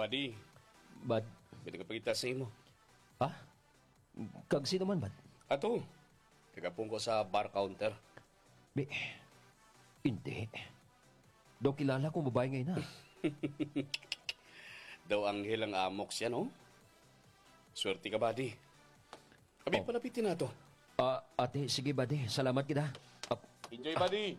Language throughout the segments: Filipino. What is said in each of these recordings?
Buddy, Bad, pwede ka pagkita sa imo. ah? Kag sino man, bad? Ato, tagapong ko sa bar counter. Be, hindi. Daw kilala kong babae ngayon na. Daw Anghel ang amok siya, no? Swerte ka, buddy. Abi, palapitin na to. Ate, sige, buddy. Salamat kita. Enjoy, buddy.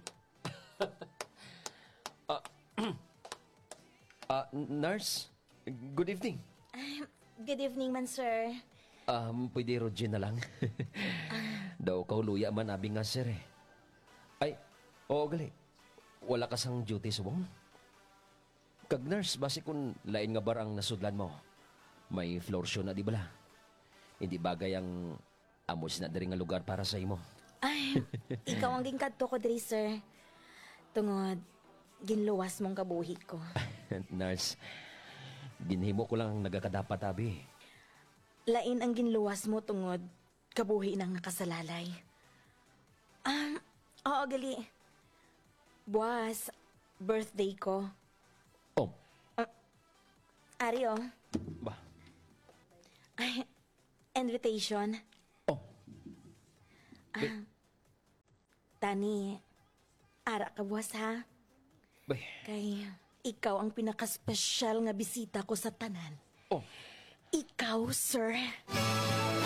Nurse, good evening. Good evening man, sir. Pwede Roger na lang. Daw kauluya man abing nga, sir eh. Ay, oo gali. Wala ka sang duty subong? Kag nurse, basi kung lain nga bar ang nasudlan mo. May floor show na di bala. Hindi bagay ang amos na diri nga lugar para sa imo. Ay, ikaw ang gingkadto ko diri, sir. Tungod, ginluwas mong kabuhi ko. Nurse, ginhimo ko lang ang nagakadapat abi. Lain ang ginluwas mo tungod, kabuhi nang nakasalalay. Oo, gali. Buwas, birthday ko. Oh, Ari, oh. ba? Ay, invitation. Oh, Tani, ara ka buwas, ha? bay. Kay, ikaw ang pinakaspesyal nga bisita ko sa tanan. Oh, Ikaw, sir.